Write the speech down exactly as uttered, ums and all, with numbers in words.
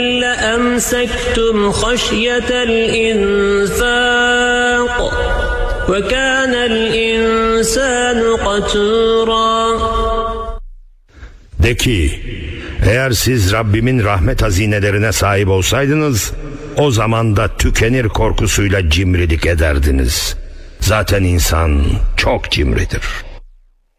لَأَمْسَكْتُمْ خَشْيَةَ الْإِنفَاقِ وَكَانَ الْإِنسَانُ قَتُورًا. De ki, eğer siz Rabbimin rahmet hazinelerine sahip olsaydınız, o zaman da tükenir korkusuyla cimrilik ederdiniz. Zaten insan çok cimridir.